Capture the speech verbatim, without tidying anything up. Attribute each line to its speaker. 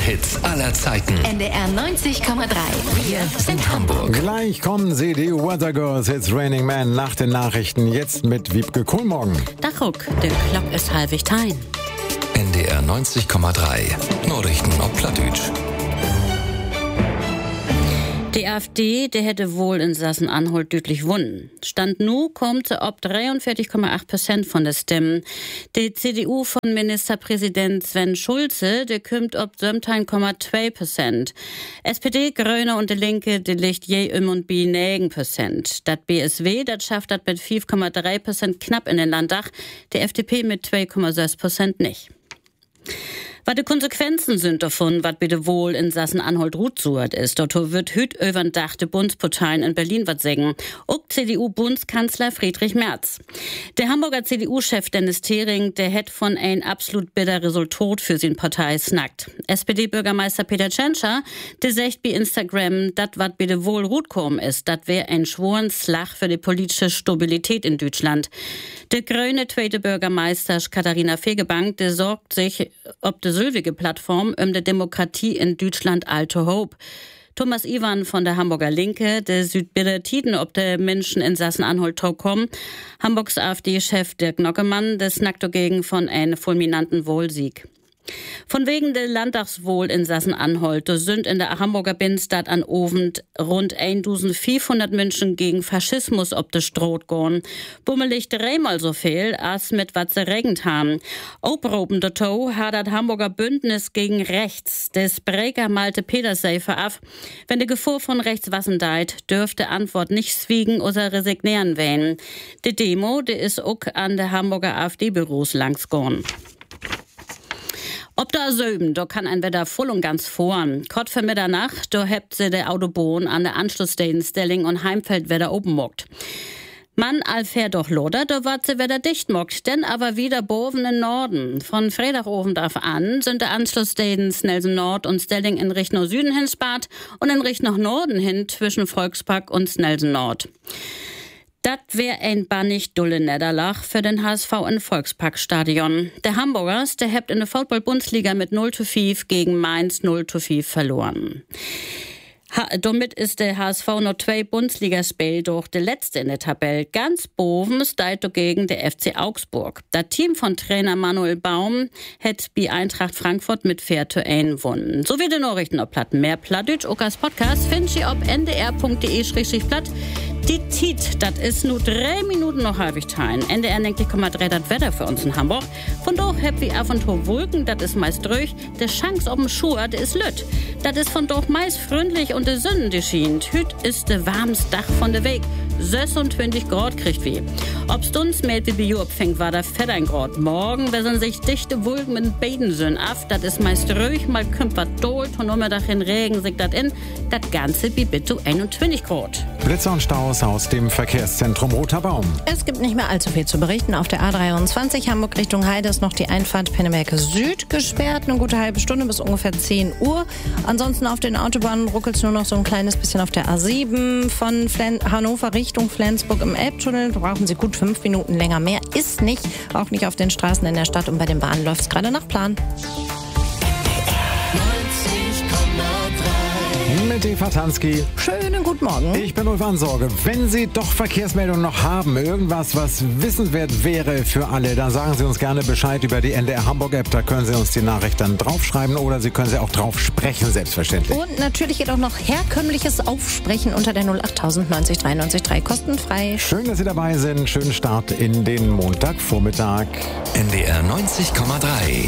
Speaker 1: Hits aller Zeiten.
Speaker 2: N D R neunzig Komma drei.
Speaker 1: Wir sind Hamburg.
Speaker 3: Gleich kommen sie, die Weather Girls. It's Raining Man nach den Nachrichten. Jetzt mit Wiebke Kohlmorgen.
Speaker 4: Dachruck, der Glock ist halbig tein.
Speaker 1: N D R neunzig Komma drei. Nachrichten auf Plattdeutsch.
Speaker 4: Die AfD, der hätte wohl in Sachsen-Anhalt deutlich gewonnen. Stand nu kommt sie ob dreiundvierzig Komma acht Prozent von der Stimmen. Die C D U von Ministerpräsident Sven Schulze, der kommt ob siebzehn Komma zwei Prozent. S P D, Grüne und die Linke, die liegt je um und bi neun Prozent. Das B S W, das schafft das mit fünf Komma drei Prozent knapp in den Landtag, die F D P mit zwei Komma sechs Prozent nicht. Was die Konsequenzen sind davon, was bitte wohl in Sachsen-Anhalt rutsuert ist, dort wird hüt übern Dach de Bundsparteien in Berlin wat sägen. Auch C D U-Bundskanzler Friedrich Merz. Der Hamburger C D U-Chef Dennis Thering, der hätt von ein absolut bitter Resultat für sin Partei snackt. S P D-Bürgermeister Peter Tschentscher, der sagt bei Instagram, dat wat bitte wohl rutkommen ist, dat wär ein schworen Slag für die politische Stabilität in Deutschland. Der grüne zweite Bürgermeister Katharina Fegebank, der sorgt sich, ob de sülwige Plattform um die Demokratie in Deutschland alte Hope. Thomas Iwan von der Hamburger Linke, der Südbitter Tiden, ob der Menschen in Sachsen-Anhalt kommen. Hamburgs AfD-Chef Dirk Nockemann, der snackt dagegen von einem fulminanten Wohlsieg. Von wegen der Landtagswohl in Sachsen-Anhalt, da sind in der Hamburger Binnenstadt an Ovend rund eintausendvierhundert Menschen gegen Faschismus ob de Stroh gehen. Bummelig dreimal so viel, als mit wat sie regend haben. Oproben dazu hat das Hamburger Bündnis gegen Rechts des Breker Malte Peterseifer ab. Wenn die Gefahr von rechts wassen deit, dürfte Antwort nicht zwiegen oder resignieren wählen. Die Demo, die ist auch an der Hamburger AfD-Büros langs gehen. Ob da söben, da kann ein Wetter voll und ganz voran. Kort für Mitternacht, da hebt sie der Autobahn an der Anschlussstellen Stelling und Heimfeld wieder oben mockt. Man allfähr doch loder, da wat sie wieder dicht mockt, denn aber wieder boven in Norden. Von Freitagabend auf an sind der Anschlussstellen Nelson Nord und Stelling in Richtung Süden hin spart und in Richtung Norden hin zwischen Volkspark und Nelson Nord. Das wär ein bannig dulle Niederlach für den H S V in Volksparkstadion. Der Hamburgers, der hebt in der Football-Bundesliga mit null zu fünf gegen Mainz null zu fünf verloren. Ha, damit ist der H S V noch zwei Bundesligaspiele durch der letzte in der Tabelle. Ganz boven steht dagegen der F C Augsburg. Das Team von Trainer Manuel Baum hat bei Eintracht Frankfurt mit vier zu eins gewonnen. So wie die Nachrichten auf Platt. Mehr Plattdeutsch auch als Podcast findet ihr auf n d r punkt d e slash platt. Die Tiet, das ist nur drei Minuten noch halbig teilen. N D R neunzig Komma drei, das Wetter für uns in Hamburg. Von dort habt wir ab und zu Wolken, das ist meist ruhig. Der Chance auf dem Schuh, das ist lütt. Das ist von dort meist freundlich und der Sünden geschient. Hüt ist der warmes Dach von der Weg. sechsundzwanzig Grad kriegt wie. Ob's uns meldet wie Bio abfängt, war da fett ein Grad. Morgen werden sich dichte Wolken mit Beidensöhn af. Das ist meist ruhig, mal kümmt was dolt und um dahin Regen sich das in. Das Ganze wie bitte einundzwanzig Grad.
Speaker 3: Blitzer und Staus aus dem Verkehrszentrum Roter Baum.
Speaker 5: Es gibt nicht mehr allzu viel zu berichten. Auf der A dreiundzwanzig Hamburg Richtung Heide ist noch die Einfahrt Pennemerke Süd gesperrt. Eine gute halbe Stunde bis ungefähr zehn Uhr. Ansonsten auf den Autobahnen ruckelt es nur noch so ein kleines bisschen auf der A sieben von Flen- Hannover Richtung Flensburg im Elbtunnel. Da brauchen Sie gut fünf Minuten länger. Mehr ist nicht. Auch nicht auf den Straßen in der Stadt und bei den Bahnen läuft es gerade nach Plan.
Speaker 3: Mit Eva Tansky.
Speaker 5: Schönen guten Morgen.
Speaker 3: Ich bin Ulf Ansorge. Wenn Sie doch Verkehrsmeldungen noch haben, irgendwas, was wissenswert wäre für alle, dann sagen Sie uns gerne Bescheid über die N D R Hamburg App. Da können Sie uns die Nachricht dann draufschreiben oder Sie können sie auch drauf sprechen, selbstverständlich.
Speaker 5: Und natürlich geht auch noch herkömmliches Aufsprechen unter der null acht null null neunzig dreiundneunzig drei kostenfrei.
Speaker 3: Schön, dass Sie dabei sind. Schönen Start in den Montagvormittag.
Speaker 1: N D R neunzig Komma drei.